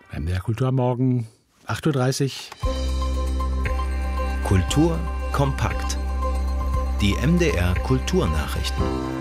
MDR Kultur morgen, 8.30 Uhr. Kultur kompakt. Die MDR Kulturnachrichten.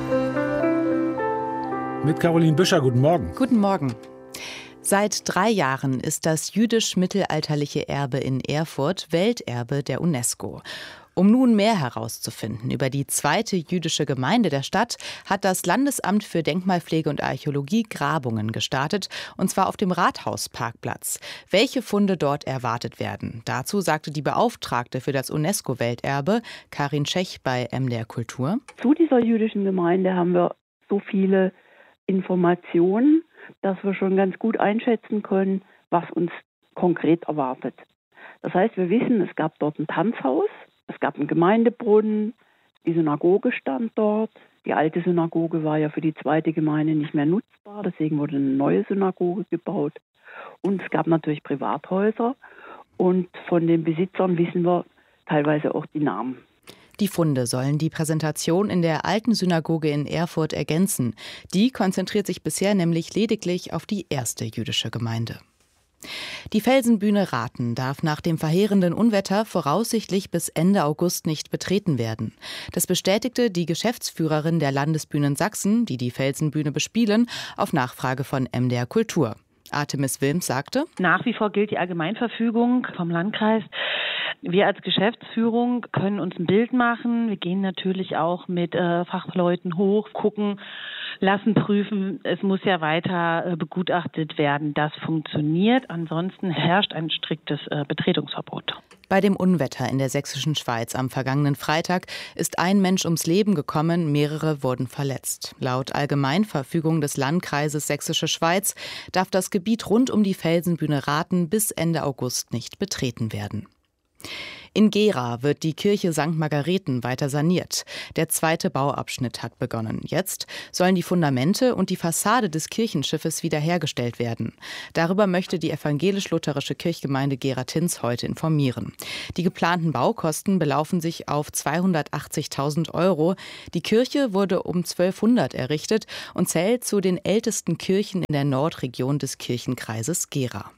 Mit Caroline Büscher, guten Morgen. Guten Morgen. Seit 3 Jahren ist das jüdisch-mittelalterliche Erbe in Erfurt Welterbe der UNESCO. Um nun mehr herauszufinden über die zweite jüdische Gemeinde der Stadt, hat das Landesamt für Denkmalpflege und Archäologie Grabungen gestartet, und zwar auf dem Rathausparkplatz. Welche Funde dort erwartet werden, dazu sagte die Beauftragte für das UNESCO-Welterbe, Karin Tschech bei MDR Kultur. Zu dieser jüdischen Gemeinde haben wir so viele Informationen, dass wir schon ganz gut einschätzen können, was uns konkret erwartet. Das heißt, wir wissen, es gab dort ein Tanzhaus, es gab einen Gemeindebrunnen, die Synagoge stand dort. Die alte Synagoge war ja für die zweite Gemeinde nicht mehr nutzbar, deswegen wurde eine neue Synagoge gebaut. Und es gab natürlich Privathäuser und von den Besitzern wissen wir teilweise auch die Namen. Die Funde sollen die Präsentation in der alten Synagoge in Erfurt ergänzen. Die konzentriert sich bisher nämlich lediglich auf die erste jüdische Gemeinde. Die Felsenbühne Rathen darf nach dem verheerenden Unwetter voraussichtlich bis Ende August nicht betreten werden. Das bestätigte die Geschäftsführerin der Landesbühnen Sachsen, die die Felsenbühne bespielen, auf Nachfrage von MDR Kultur. Artemis Wilms sagte: Nach wie vor gilt die Allgemeinverfügung vom Landkreis. Wir als Geschäftsführung können uns ein Bild machen. Wir gehen natürlich auch mit Fachleuten hoch, gucken, lassen prüfen. Es muss ja weiter begutachtet werden. Das funktioniert. Ansonsten herrscht ein striktes Betretungsverbot. Bei dem Unwetter in der sächsischen Schweiz am vergangenen Freitag ist ein Mensch ums Leben gekommen, mehrere wurden verletzt. Laut Allgemeinverfügung des Landkreises Sächsische Schweiz darf das Gebiet rund um die Felsenbühne Rathen bis Ende August nicht betreten werden. In Gera wird die Kirche St. Margareten weiter saniert. Der zweite Bauabschnitt hat begonnen. Jetzt sollen die Fundamente und die Fassade des Kirchenschiffes wiederhergestellt werden. Darüber möchte die evangelisch-lutherische Kirchgemeinde Gera-Tinz heute informieren. Die geplanten Baukosten belaufen sich auf 280.000 €. Die Kirche wurde um 1200 errichtet und zählt zu den ältesten Kirchen in der Nordregion des Kirchenkreises Gera.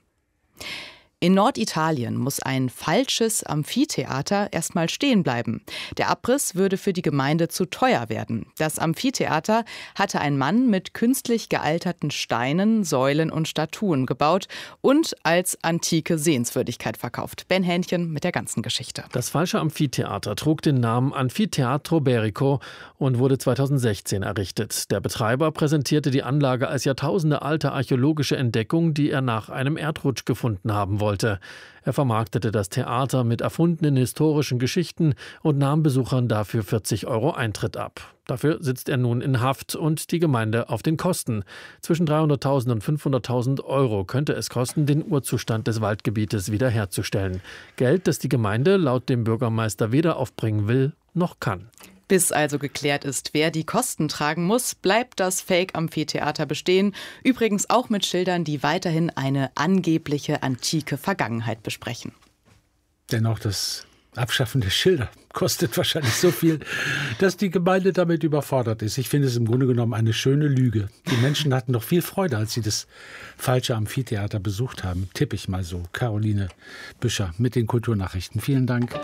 In Norditalien muss ein falsches Amphitheater erstmal stehen bleiben. Der Abriss würde für die Gemeinde zu teuer werden. Das Amphitheater hatte ein Mann mit künstlich gealterten Steinen, Säulen und Statuen gebaut und als antike Sehenswürdigkeit verkauft. Ben Hähnchen mit der ganzen Geschichte. Das falsche Amphitheater trug den Namen Anfiteatro Berico und wurde 2016 errichtet. Der Betreiber präsentierte die Anlage als jahrtausendealte archäologische Entdeckung, die er nach einem Erdrutsch gefunden haben wollte. Er vermarktete das Theater mit erfundenen historischen Geschichten und nahm Besuchern dafür 40 € Eintritt ab. Dafür sitzt er nun in Haft und die Gemeinde auf den Kosten. Zwischen 300.000 und 500.000 € könnte es kosten, den Urzustand des Waldgebietes wiederherzustellen. Geld, das die Gemeinde laut dem Bürgermeister weder aufbringen will, noch kann. Bis also geklärt ist, wer die Kosten tragen muss, bleibt das Fake-Amphitheater bestehen. Übrigens auch mit Schildern, die weiterhin eine angebliche antike Vergangenheit besprechen. Dennoch, das Abschaffen der Schilder kostet wahrscheinlich so viel, dass die Gemeinde damit überfordert ist. Ich finde es im Grunde genommen eine schöne Lüge. Die Menschen hatten doch viel Freude, als sie das falsche Amphitheater besucht haben. Tippe ich mal so. Caroline Büscher mit den Kulturnachrichten. Vielen Dank.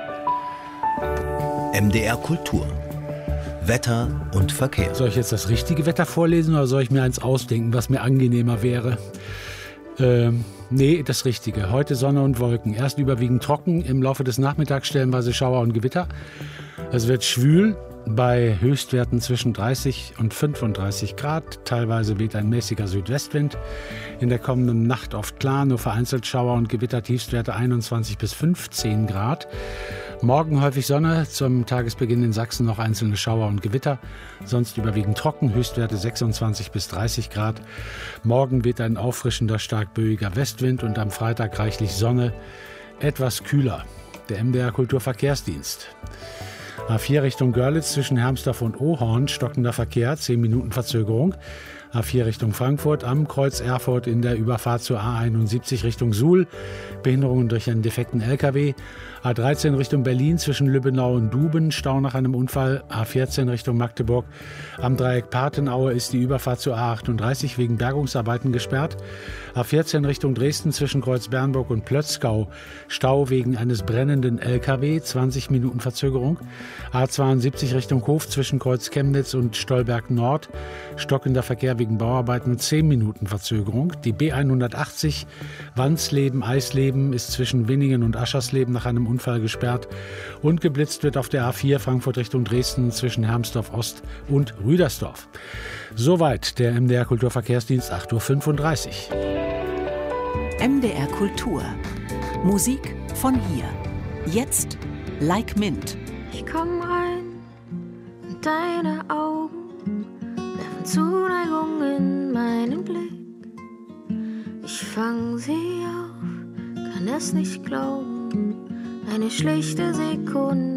MDR Kultur. Wetter und Verkehr. Soll ich jetzt das richtige Wetter vorlesen oder soll ich mir eins ausdenken, was mir angenehmer wäre? Nee, das Richtige. Heute Sonne und Wolken. Erst überwiegend trocken, im Laufe des Nachmittags stellenweise Schauer und Gewitter. Es wird schwül bei Höchstwerten zwischen 30 und 35 Grad. Teilweise weht ein mäßiger Südwestwind. In der kommenden Nacht oft klar, nur vereinzelt Schauer und Gewitter, Tiefstwerte 21 bis 15 Grad. Morgen häufig Sonne, zum Tagesbeginn in Sachsen noch einzelne Schauer und Gewitter, sonst überwiegend trocken, Höchstwerte 26 bis 30 Grad. Morgen weht ein auffrischender, stark böiger Westwind und am Freitag reichlich Sonne, etwas kühler. Der MDR Kulturverkehrsdienst. A4 Richtung Görlitz zwischen Hermsdorf und Ohorn, stockender Verkehr, 10 Minuten Verzögerung. A4 Richtung Frankfurt am Kreuz Erfurt in der Überfahrt zur A71 Richtung Suhl. Behinderungen durch einen defekten LKW. A13 Richtung Berlin zwischen Lübbenau und Duben, Stau nach einem Unfall. A14 Richtung Magdeburg. Am Dreieck Partenaue ist die Überfahrt zur A38 wegen Bergungsarbeiten gesperrt. A14 Richtung Dresden zwischen Kreuz Bernburg und Plötzgau. Stau wegen eines brennenden LKW, 20 Minuten Verzögerung. A72 Richtung Hof zwischen Kreuz Chemnitz und Stolberg Nord. Stockender Verkehr wegen Bauarbeiten, 10 Minuten Verzögerung. Die B180 Wandsleben-Eisleben ist zwischen Winningen und Aschersleben nach einem Unfall gesperrt. Und geblitzt wird auf der A4 Frankfurt Richtung Dresden zwischen Hermsdorf Ost und Rüdersdorf. Soweit der MDR Kulturverkehrsdienst, 8:35 Uhr. MDR Kultur. Musik von hier. Jetzt Like Mint. Ich komm rein und deine Augen werfen Zuneigung in meinen Blick. Ich fang sie auf, kann es nicht glauben. Eine schlichte Sekunde